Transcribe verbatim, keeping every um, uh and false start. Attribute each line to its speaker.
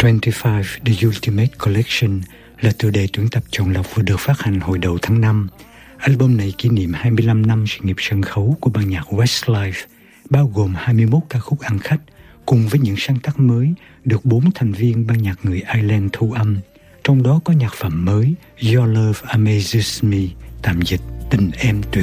Speaker 1: twenty-five The Ultimate Collection là tựa đề tuyển tập chọn lọc vừa được phát hành hồi đầu tháng năm. Album này kỷ niệm hai mươi lăm năm sự nghiệp sân khấu của ban nhạc Westlife, bao gồm hai mươi mốt ca khúc ăn khách, cùng với những sáng tác mới được bốn thành viên ban nhạc người Ireland thu âm. Trong đó có nhạc phẩm mới Your Love Amazes Me, tạm dịch Tình Em Tuyệt